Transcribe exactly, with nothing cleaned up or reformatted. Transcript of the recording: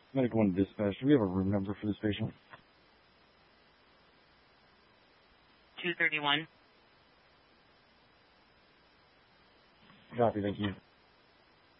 Medical one dispatch. Do we have a room number for this patient? two thirty-one. Copy, thank you.